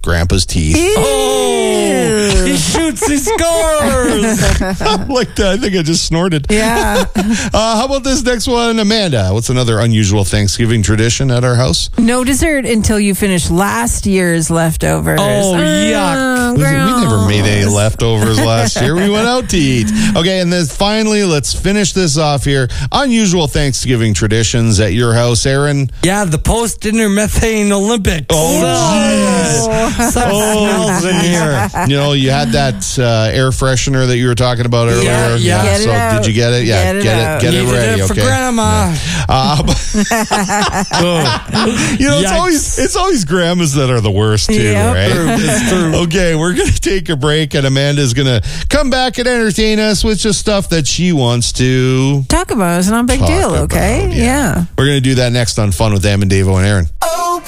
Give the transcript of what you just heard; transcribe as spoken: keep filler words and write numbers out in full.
Grandpa's teeth. Oh, he shoots, he scores. Like that. I think I just snorted. Yeah. Uh, how about this next one, Amanda? What's another unusual Thanksgiving tradition at our house? No dessert until you finish last year's leftovers. Oh, yuck. We, we never made any leftovers last year. We went out to eat. Okay, and then finally, let's finish this off here. Unusual Thanksgiving traditions at your house, Aaron. Yeah, the post-dinner methane Olympics. Oh, jeez. Some smells in here. You know, you had that uh, air freshener that you were talking about earlier. Yeah, yeah. Get it so out. did you get it? Yeah, Get it get out. it, get it Needed ready. it for okay. Grandma. Uh, but- you know, it's Yikes. always it's always grandmas that are the worst too, Yep. right? True, it's true. Okay, we're gonna take a break, and Amanda's gonna come back and entertain us with just stuff that she wants to Talk about it. It's not a big talk deal, okay? about. Yeah. We're gonna do that next on Fun with Am and Davo and Aaron. Oh,